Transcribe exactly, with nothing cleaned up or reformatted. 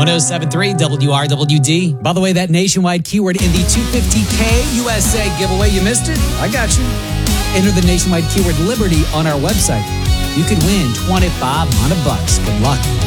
one oh seven point three W R W D. By the way, that nationwide keyword in the two fifty K U S A giveaway, you missed it? I got you. Enter the nationwide keyword Liberty on our website. You could win twenty-five hundred bucks. Good luck.